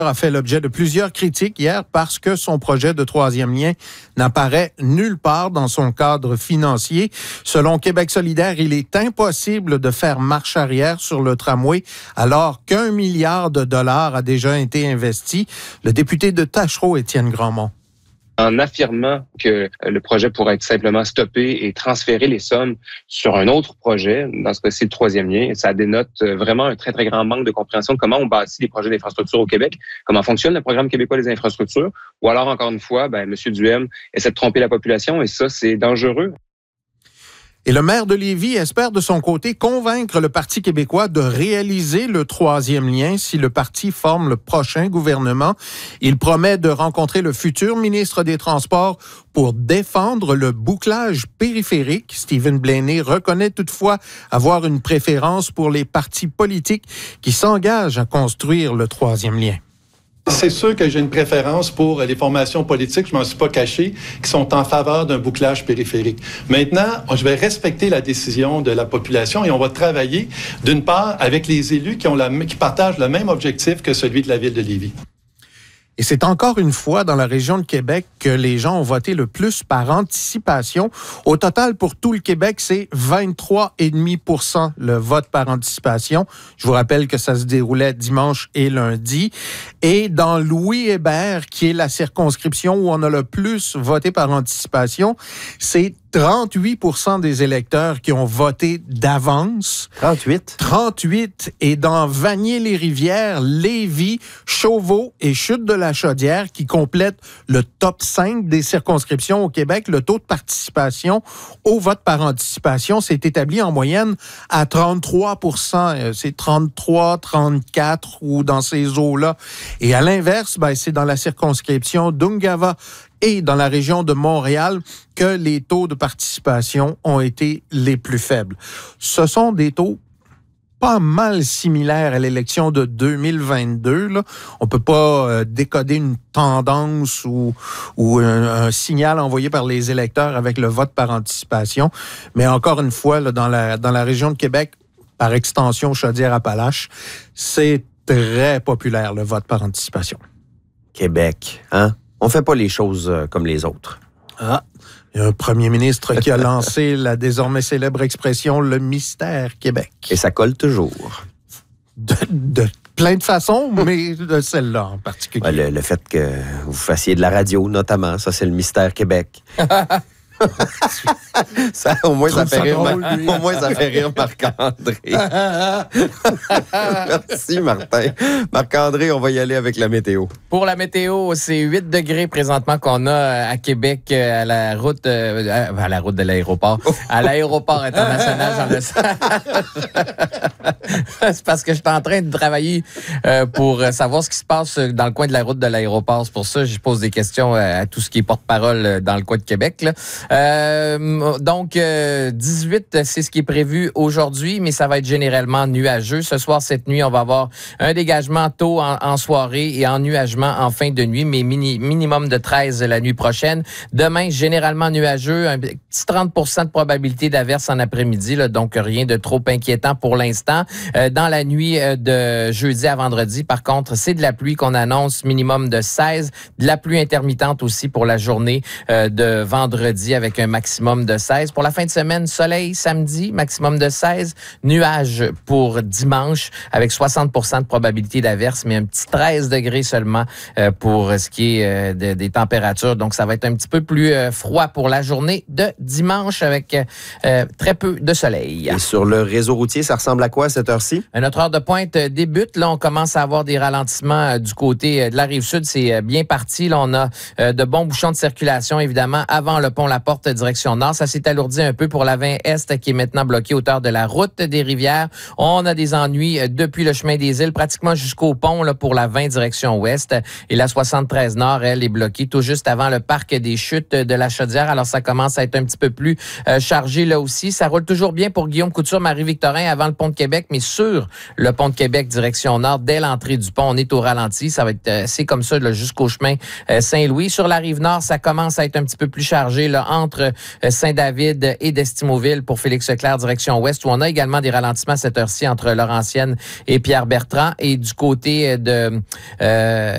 a fait l'objet de plusieurs critiques hier parce que son projet de troisième lien n'apparaît nulle part dans son cadre financier. Selon Québec solidaire, il est impossible de faire marche arrière sur le tramway alors qu'1 milliard de dollars a déjà été investi. Le député de Tachereau, Étienne Grandmont. En affirmant que le projet pourrait être simplement stoppé et transférer les sommes sur un autre projet, dans ce cas-ci le troisième lien, ça dénote vraiment un très, très grand manque de compréhension de comment on bâtit les projets d'infrastructure au Québec, comment fonctionne le programme québécois des infrastructures, ou alors, encore une fois, M. Duhem essaie de tromper la population et ça, c'est dangereux. Et le maire de Lévis espère de son côté convaincre le Parti québécois de réaliser le troisième lien si le parti forme le prochain gouvernement. Il promet de rencontrer le futur ministre des Transports pour défendre le bouclage périphérique. Stephen Blaney reconnaît toutefois avoir une préférence pour les partis politiques qui s'engagent à construire le troisième lien. C'est sûr que j'ai une préférence pour les formations politiques, je m'en suis pas caché, qui sont en faveur d'un bouclage périphérique. Maintenant, je vais respecter la décision de la population et on va travailler, d'une part, avec les élus qui partagent le même objectif que celui de la ville de Lévis. Et c'est encore une fois dans la région de Québec que les gens ont voté le plus par anticipation. Au total, pour tout le Québec, c'est 23,5% le vote par anticipation. Je vous rappelle que ça se déroulait dimanche et lundi. Et dans Louis-Hébert, qui est la circonscription où on a le plus voté par anticipation, c'est 38% des électeurs qui ont voté d'avance. 38. Et dans Vanier-les-Rivières, Lévis, Chauveau et Chute-de-la-Chaudière, qui complètent le top 5 des circonscriptions au Québec, le taux de participation au vote par anticipation s'est établi en moyenne à 33%. C'est 33, 34 ou dans ces eaux-là. Et à l'inverse, c'est dans la circonscription d'Ungava et dans la région de Montréal que les taux de participation ont été les plus faibles. Ce sont des taux pas mal similaires à l'élection de 2022. Là. On peut pas décoder une tendance ou un signal envoyé par les électeurs avec le vote par anticipation. Mais encore une fois, là, dans la région de Québec, par extension Chaudière-Appalaches, c'est très populaire le vote par anticipation. Québec, hein? On fait pas les choses comme les autres. Ah, il y a un premier ministre qui a lancé la désormais célèbre expression « le mystère Québec ». Et ça colle toujours. De plein de façons, mais de celle-là en particulier. Ouais, le fait que vous fassiez de la radio, notamment, ça, c'est le mystère Québec. Ça, au moins, ça fait rire Marc-André. Merci, Martin. Marc-André, on va y aller avec la météo. Pour la météo, c'est 8 degrés présentement qu'on a à Québec, à la route de l'aéroport. À l'aéroport international, j'en ai ça. C'est parce que je suis en train de travailler pour savoir ce qui se passe dans le coin de la route de l'aéroport. C'est pour ça que je pose des questions à tout ce qui est porte-parole dans le coin de Québec, là. Donc, 18, c'est ce qui est prévu aujourd'hui, mais ça va être généralement nuageux. Ce soir, cette nuit, on va avoir un dégagement tôt en soirée et ennuagement en fin de nuit, mais minimum de 13 la nuit prochaine. Demain, généralement nuageux, un petit 30% de probabilité d'averse en après-midi, là, donc rien de trop inquiétant pour l'instant. Dans la nuit de jeudi à vendredi, par contre, c'est de la pluie qu'on annonce, minimum de 16, de la pluie intermittente aussi pour la journée de vendredi avec un maximum de 16. Pour la fin de semaine, soleil samedi, maximum de 16. Nuages pour dimanche avec 60% de probabilité d'averse, mais un petit 13 degrés seulement pour ce qui est des températures. Donc, ça va être un petit peu plus froid pour la journée de dimanche avec très peu de soleil. Et sur le réseau routier, ça ressemble à quoi à cette heure-ci? Notre heure de pointe débute. Là, on commence à avoir des ralentissements du côté de la Rive-Sud. C'est bien parti. Là, on a de bons bouchons de circulation, évidemment, avant le pont La Porte, direction nord. Ça s'est alourdi un peu pour la 20 Est qui est maintenant bloquée hauteur de la route des Rivières. On a des ennuis depuis le chemin des Îles, pratiquement jusqu'au pont là, pour la 20 direction ouest. Et la 73 Nord, elle, est bloquée tout juste avant le parc des Chutes de la Chaudière. Alors, ça commence à être un petit peu plus chargé là aussi. Ça roule toujours bien pour Guillaume Couture, Marie-Victorin avant le pont de Québec, mais sur le pont de Québec, direction nord, dès l'entrée du pont, on est au ralenti. Ça va être c'est comme ça là, jusqu'au chemin Saint-Louis. Sur la rive nord, ça commence à être un petit peu plus chargé là, entre Saint-David et d'Estimauville pour Félix-Leclerc, direction ouest, où on a également des ralentissements à cette heure-ci entre Laurentienne et Pierre-Bertrand. Et du côté de